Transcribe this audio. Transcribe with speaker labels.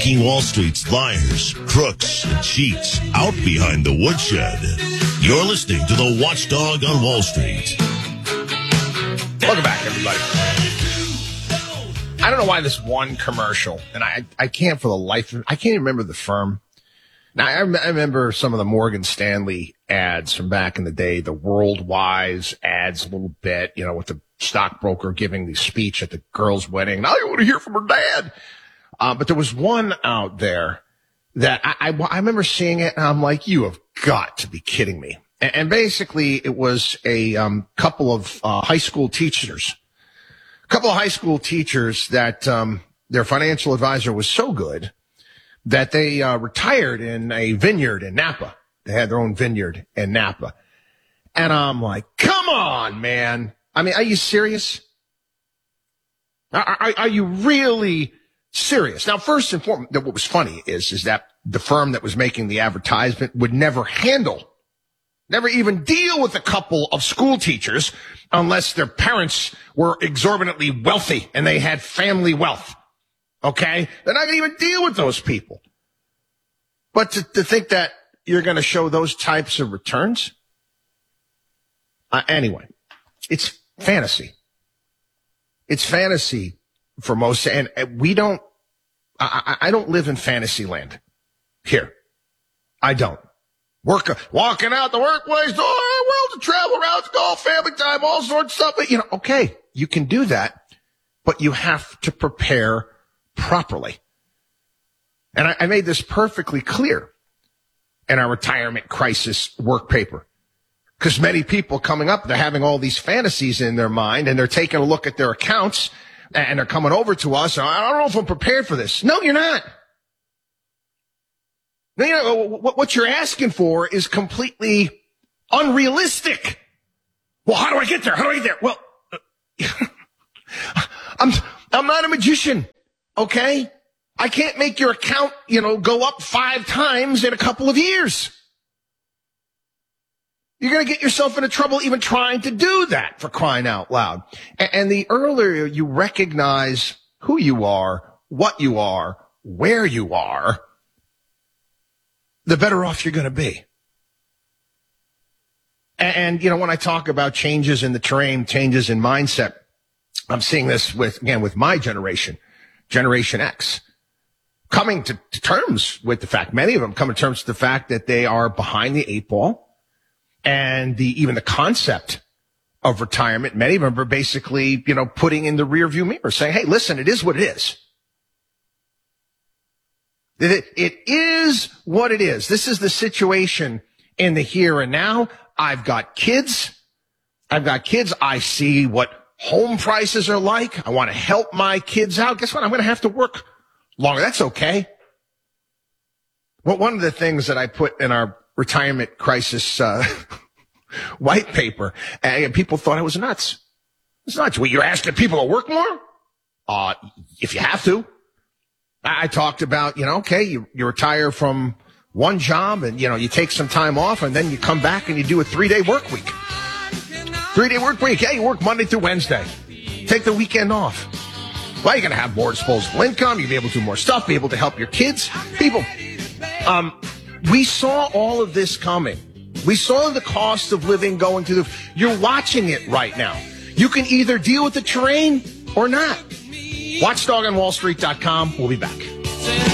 Speaker 1: Taking Wall Street's liars, crooks, and cheats out behind the woodshed. You're listening to the Watchdog on Wall Street.
Speaker 2: Welcome back, everybody. I don't know why this one commercial, and I can't for the life of I can't even remember the firm. Now, I remember some of the Morgan Stanley ads from back in the day, the Worldwise ads a little bit, with the stockbroker giving the speech at the girl's wedding. Now you want to hear from her dad. But there was one out there that I remember seeing it, and I'm like, you have got to be kidding me. And basically, it was a couple of high school teachers that their financial advisor was so good that they retired in a vineyard in Napa. They had their own vineyard in Napa. And I'm like, come on, man. I mean, are you serious? Are you really serious? Now, first and foremost, what was funny is that the firm that was making the advertisement would never even deal with a couple of school teachers unless their parents were exorbitantly wealthy and they had family wealth. Okay? They're not going to even deal with those people. But to think that you're going to show those types of returns? Anyway, it's fantasy. It's fantasy for most, and I don't live in fantasy land here. I don't. Walking out the workplace, world to travel, routes, golf, family time, all sorts of stuff. Okay, you can do that, but you have to prepare properly. And I made this perfectly clear in our retirement crisis work paper. Because many people coming up, they're having all these fantasies in their mind, and they're taking a look at their accounts, and they're coming over to us. I don't know if I'm prepared for this. No, you're not. What you're asking for is completely unrealistic. Well, how do I get there? Well, I'm not a magician, okay? I can't make your account, go up 5 times in a couple of years. You're going to get yourself into trouble even trying to do that, for crying out loud. And the earlier you recognize who you are, what you are, where you are, the better off you're going to be. And when I talk about changes in the terrain, changes in mindset, I'm seeing this with my generation, Generation X, coming to terms with the fact, many of them come to terms with the fact that they are behind the 8 ball. And even the concept of retirement, many of them are basically, putting in the rearview mirror, saying, hey, listen, it is what it is. It is what it is. This is the situation in the here and now. I've got kids. I see what home prices are like. I want to help my kids out. Guess what? I'm going to have to work longer. That's okay. Well, one of the things that I put in our retirement crisis white paper, and people thought I was nuts. It's nuts. Well, you're asking people to work more? If you have to. I talked about, okay, you retire from one job and, you take some time off and then you come back and you do a 3-day work week. 3-day work week. Yeah, you work Monday through Wednesday. Take the weekend off. Well, you're going to have more disposable income. You'll be able to do more stuff, be able to help your kids. People, we saw all of this coming. We saw the cost of living going through you're watching it right now. You can either deal with the terrain or not. WatchdogOnWallStreet.com. We'll be back.